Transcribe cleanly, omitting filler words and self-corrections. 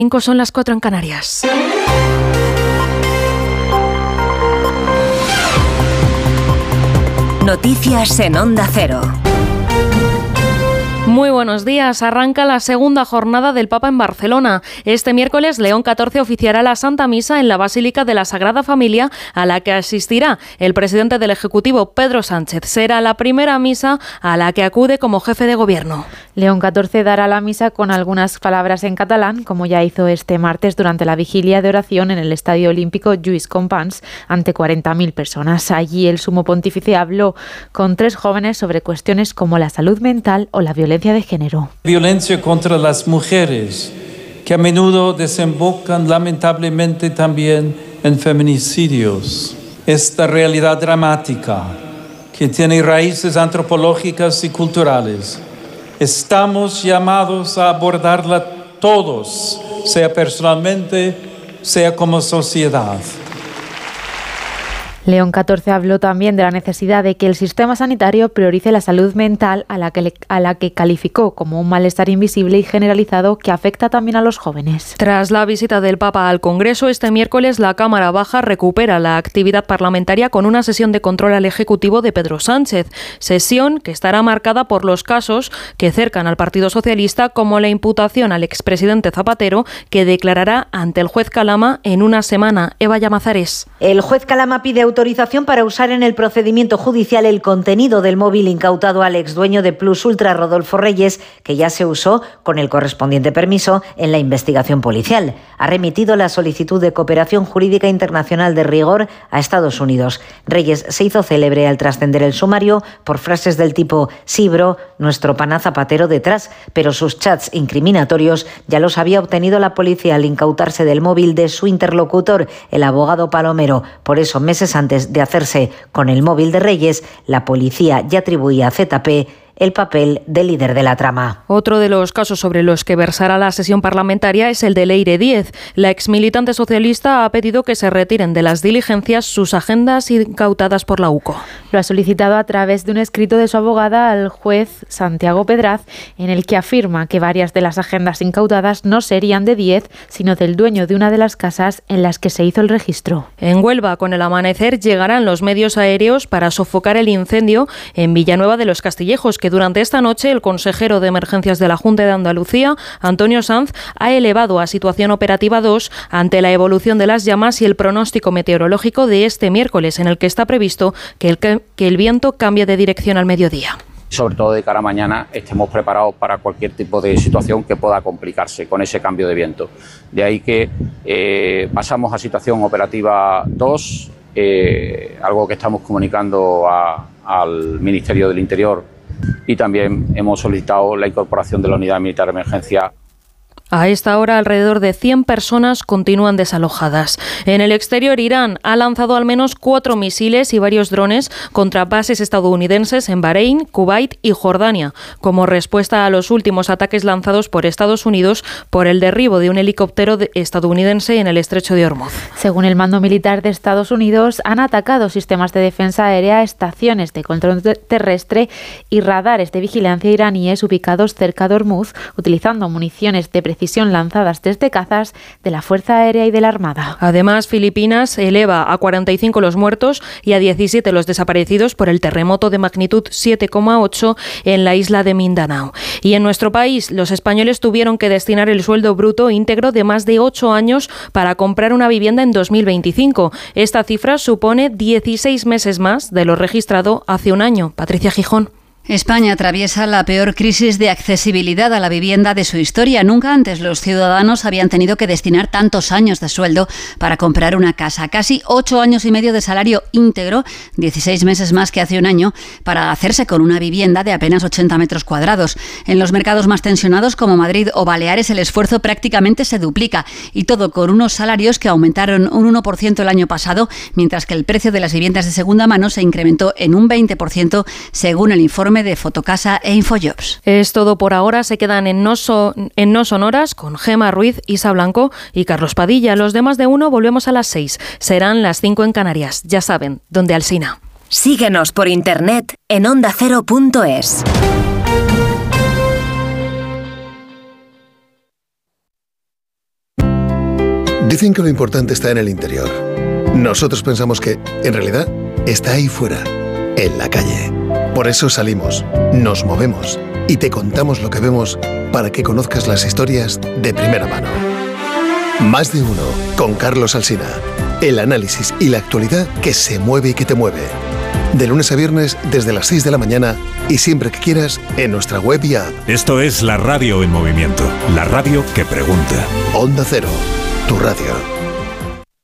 5 son las 4 en Canarias. Noticias en Onda Cero. Muy buenos días. Arranca la segunda jornada del Papa en Barcelona. Este miércoles, León XIV oficiará la Santa Misa en la Basílica de la Sagrada Familia, a la que asistirá el presidente del Ejecutivo, Pedro Sánchez. Será la primera misa a la que acude como jefe de gobierno. León XIV dará la misa con algunas palabras en catalán, como ya hizo este martes durante la vigilia de oración en el Estadio Olímpico Lluís Companys, ante 40.000 personas. Allí el sumo pontífice habló con 3 jóvenes sobre cuestiones como la salud mental o la violencia de género. Violencia contra las mujeres, que a menudo desembocan lamentablemente también en feminicidios. Esta realidad dramática, que tiene raíces antropológicas y culturales, estamos llamados a abordarla todos, sea personalmente, sea como sociedad. León XIV habló también de la necesidad de que el sistema sanitario priorice la salud mental, a la que calificó como un malestar invisible y generalizado que afecta también a los jóvenes. Tras la visita del Papa al Congreso, este miércoles la Cámara Baja recupera la actividad parlamentaria con una sesión de control al Ejecutivo de Pedro Sánchez. Sesión que estará marcada por los casos que cercan al Partido Socialista, como la imputación al expresidente Zapatero, que declarará ante el juez Calama en una semana. Eva Llamazares. El juez Calama pide autorización para usar en el procedimiento judicial el contenido del móvil incautado al exdueño de Plus Ultra, Rodolfo Reyes, que ya se usó con el correspondiente permiso en la investigación policial. Ha remitido la solicitud de cooperación jurídica internacional de rigor a Estados Unidos. Reyes se hizo célebre al trascender el sumario por frases del tipo «Sí, bro, nuestro pana Zapatero detrás», pero sus chats incriminatorios ya los había obtenido la policía al incautarse del móvil de su interlocutor, el abogado Palomero. Por eso, meses antes de hacerse con el móvil de Reyes, la policía ya atribuía a ZP el papel de líder de la trama. Otro de los casos sobre los que versará la sesión parlamentaria es el de Leire Díez. La exmilitante socialista ha pedido que se retiren de las diligencias sus agendas incautadas por la UCO. Lo ha solicitado a través de un escrito de su abogada al juez Santiago Pedraz, en el que afirma que varias de las agendas incautadas no serían de Díez, sino del dueño de una de las casas en las que se hizo el registro. En Huelva, con el amanecer, llegarán los medios aéreos para sofocar el incendio en Villanueva de los Castillejos, que durante esta noche el consejero de Emergencias de la Junta de Andalucía, Antonio Sanz, ha elevado a situación operativa 2 ante la evolución de las llamas y el pronóstico meteorológico de este miércoles, en el que está previsto que el viento cambie de dirección al mediodía. Sobre todo de cara a mañana estemos preparados para cualquier tipo de situación que pueda complicarse con ese cambio de viento. De ahí que pasamos a situación operativa 2, algo que estamos comunicando al Ministerio del Interior, y también hemos solicitado la incorporación de la Unidad Militar de Emergencia. A esta hora, alrededor de 100 personas continúan desalojadas. En el exterior, Irán ha lanzado al menos 4 misiles y varios drones contra bases estadounidenses en Bahrein, Kuwait y Jordania, como respuesta a los últimos ataques lanzados por Estados Unidos por el derribo de un helicóptero estadounidense en el estrecho de Hormuz. Según el mando militar de Estados Unidos, han atacado sistemas de defensa aérea, estaciones de control terrestre y radares de vigilancia iraníes ubicados cerca de Hormuz, utilizando municiones de precisión lanzadas desde cazas de la Fuerza Aérea y de la Armada. Además, Filipinas eleva a 45 los muertos y a 17 los desaparecidos por el terremoto de magnitud 7,8 en la isla de Mindanao. Y en nuestro país, los españoles tuvieron que destinar el sueldo bruto íntegro de más de 8 años para comprar una vivienda en 2025. Esta cifra supone 16 meses más de lo registrado hace un año. Patricia Gijón. España atraviesa la peor crisis de accesibilidad a la vivienda de su historia. Nunca antes los ciudadanos habían tenido que destinar tantos años de sueldo para comprar una casa. Casi 8 años y medio de salario íntegro, 16 meses más que hace un año, para hacerse con una vivienda de apenas 80 metros cuadrados. En los mercados más tensionados como Madrid o Baleares el esfuerzo prácticamente se duplica, y todo con unos salarios que aumentaron un 1% el año pasado, mientras que el precio de las viviendas de segunda mano se incrementó en un 20% según el informe de Fotocasa e Infojobs. Es todo por ahora. Se quedan en No Son Horas con Gema Ruiz, Isa Blanco y Carlos Padilla. Los demás de uno volvemos a las 6. Serán las 5 en Canarias. Ya saben, donde Alsina. Síguenos por internet en ondacero.es. Dicen que lo importante está en el interior. Nosotros pensamos que, en realidad, está ahí fuera, en la calle. Por eso salimos, nos movemos y te contamos lo que vemos para que conozcas las historias de primera mano. Más de uno, con Carlos Alsina. El análisis y la actualidad que se mueve y que te mueve. De lunes a viernes desde las 6 de la mañana y siempre que quieras en nuestra web y app. Esto es la radio en movimiento, la radio que pregunta. Onda Cero, tu radio.